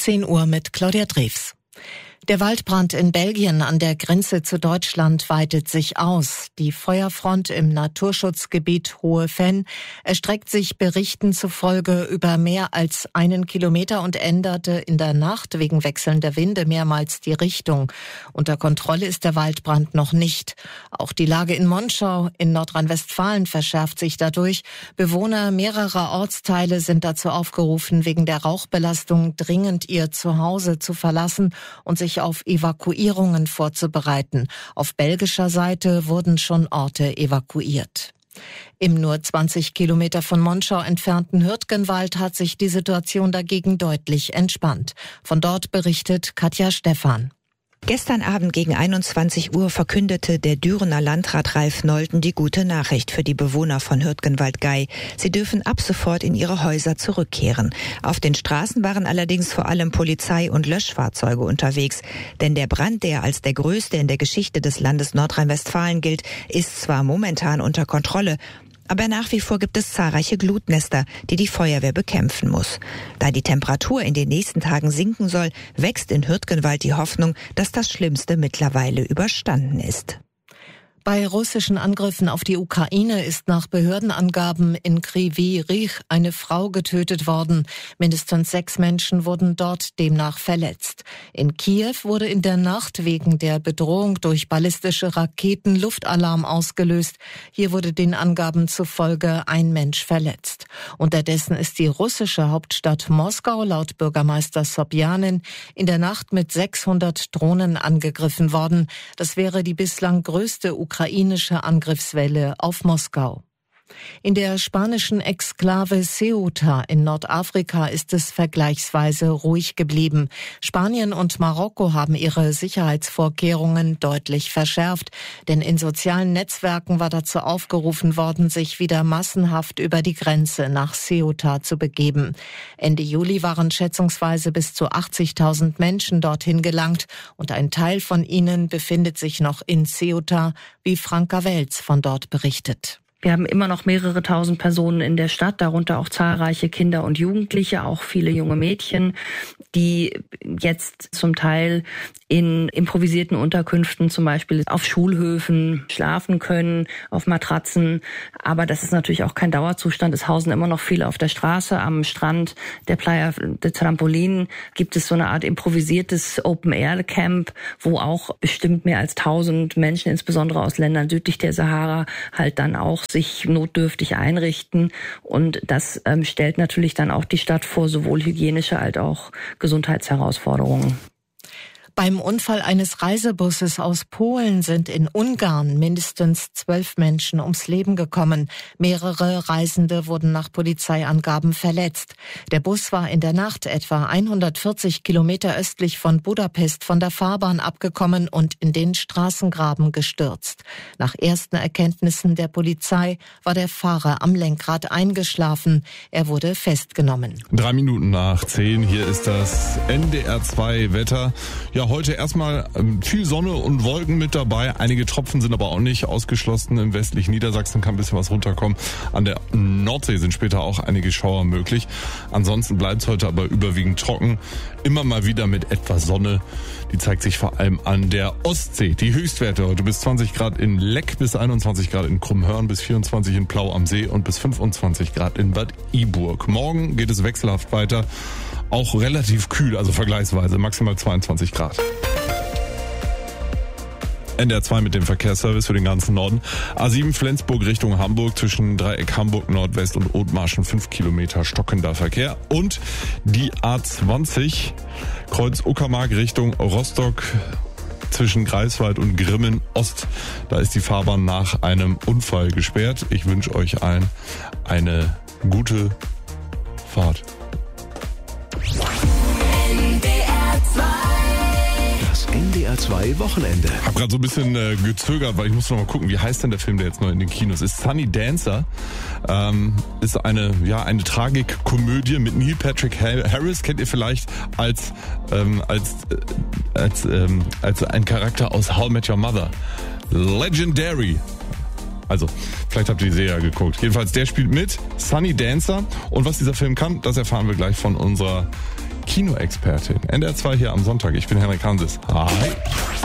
10 Uhr mit Claudia Drews. Der Waldbrand in Belgien an der Grenze zu Deutschland weitet sich aus. Die Feuerfront im Naturschutzgebiet Hohe Venn erstreckt sich Berichten zufolge über mehr als 1 Kilometer und änderte in der Nacht wegen wechselnder Winde mehrmals die Richtung. Unter Kontrolle ist der Waldbrand noch nicht. Auch die Lage in Monschau in Nordrhein-Westfalen verschärft sich dadurch. Bewohner mehrerer Ortsteile sind dazu aufgerufen, wegen der Rauchbelastung dringend ihr Zuhause zu verlassen und sich auf Evakuierungen vorzubereiten. Auf belgischer Seite wurden schon Orte evakuiert. Im nur 20 Kilometer von Monschau entfernten Hürtgenwald hat sich die Situation dagegen deutlich entspannt. Von dort berichtet Katja Stephan. Gestern Abend gegen 21 Uhr verkündete der Dürener Landrat Ralf Nolten die gute Nachricht für die Bewohner von Hürtgenwald-Gey. Sie dürfen ab sofort in ihre Häuser zurückkehren. Auf den Straßen waren allerdings vor allem Polizei und Löschfahrzeuge unterwegs. Denn der Brand, der als der größte in der Geschichte des Landes Nordrhein-Westfalen gilt, ist zwar momentan unter Kontrolle, aber nach wie vor gibt es zahlreiche Glutnester, die die Feuerwehr bekämpfen muss. Da die Temperatur in den nächsten Tagen sinken soll, wächst in Hürtgenwald die Hoffnung, dass das Schlimmste mittlerweile überstanden ist. Bei russischen Angriffen auf die Ukraine ist nach Behördenangaben in Kryvyi Rih eine Frau getötet worden. Mindestens 6 Menschen wurden dort demnach verletzt. In Kiew wurde in der Nacht wegen der Bedrohung durch ballistische Raketen Luftalarm ausgelöst. Hier wurde den Angaben zufolge ein Mensch verletzt. Unterdessen ist die russische Hauptstadt Moskau laut Bürgermeister Sobjanin in der Nacht mit 600 Drohnen angegriffen worden. Das wäre die bislang größte ukrainische Angriffswelle auf Moskau. In der spanischen Exklave Ceuta in Nordafrika ist es vergleichsweise ruhig geblieben. Spanien und Marokko haben ihre Sicherheitsvorkehrungen deutlich verschärft, denn in sozialen Netzwerken war dazu aufgerufen worden, sich wieder massenhaft über die Grenze nach Ceuta zu begeben. Ende Juli waren schätzungsweise bis zu 80.000 Menschen dorthin gelangt und ein Teil von ihnen befindet sich noch in Ceuta, wie Franka Welz von dort berichtet. Wir haben immer noch mehrere tausend Personen in der Stadt, darunter auch zahlreiche Kinder und Jugendliche, auch viele junge Mädchen, die jetzt zum Teil in improvisierten Unterkünften, zum Beispiel auf Schulhöfen, schlafen können, auf Matratzen. Aber das ist natürlich auch kein Dauerzustand. Es hausen immer noch viele auf der Straße. Am Strand der Playa de Trampolin gibt es so eine Art improvisiertes Open-Air-Camp, wo auch bestimmt mehr als 1000 Menschen, insbesondere aus Ländern südlich der Sahara, halt dann auch sich notdürftig einrichten. Und das stellt natürlich dann auch die Stadt vor sowohl hygienische als auch Gesundheitsherausforderungen. Beim Unfall eines Reisebusses aus Polen sind in Ungarn mindestens 12 Menschen ums Leben gekommen. Mehrere Reisende wurden nach Polizeiangaben verletzt. Der Bus war in der Nacht etwa 140 Kilometer östlich von Budapest von der Fahrbahn abgekommen und in den Straßengraben gestürzt. Nach ersten Erkenntnissen der Polizei war der Fahrer am Lenkrad eingeschlafen. Er wurde festgenommen. 3 Minuten nach 10, hier ist das NDR 2 Wetter. Ja, heute erstmal viel Sonne und Wolken mit dabei. Einige Tropfen sind aber auch nicht ausgeschlossen. Im westlichen Niedersachsen kann ein bisschen was runterkommen. An der Nordsee sind später auch einige Schauer möglich. Ansonsten bleibt es heute aber überwiegend trocken. Immer mal wieder mit etwas Sonne. Die zeigt sich vor allem an der Ostsee. Die Höchstwerte heute bis 20 Grad in Leck, bis 21 Grad in Krummhörn, bis 24 in Plau am See und bis 25 Grad in Bad Iburg. Morgen geht es wechselhaft weiter. Auch relativ kühl, also vergleichsweise maximal 22 Grad. NDR 2 mit dem Verkehrsservice für den ganzen Norden. A7 Flensburg Richtung Hamburg zwischen Dreieck Hamburg Nordwest und Othmarschen 5 Kilometer stockender Verkehr. Und die A20 Kreuz Uckermark Richtung Rostock zwischen Greifswald und Grimmen Ost. Da ist die Fahrbahn nach einem Unfall gesperrt. Ich wünsche euch allen eine gute Fahrt. Das NDR 2 Wochenende. Ich habe gerade so ein bisschen gezögert, weil ich muss noch mal gucken, wie heißt denn der Film, der jetzt neu in den Kinos ist? Sunny Dancer ist eine Tragikkomödie mit Neil Patrick Harris, kennt ihr vielleicht als ein Charakter aus How I Met Your Mother. Legendary. Also, vielleicht habt ihr die Serie geguckt. Jedenfalls, der spielt mit, Sunny Dancer. Und was dieser Film kann, das erfahren wir gleich von unserer Kinoexpertin. NDR 2 hier am Sonntag. Ich bin Henrik Hanses. Hi.